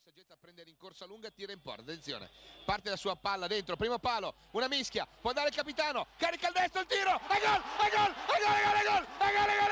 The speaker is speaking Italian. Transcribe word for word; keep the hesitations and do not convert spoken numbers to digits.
saggezza a prendere in corsa lunga, tira in porta, attenzione, parte la sua palla dentro, primo palo, una mischia, può andare il capitano, carica il destro, il tiro, e gol, e gol, e gol, e gol, e gol, e gol, e gol,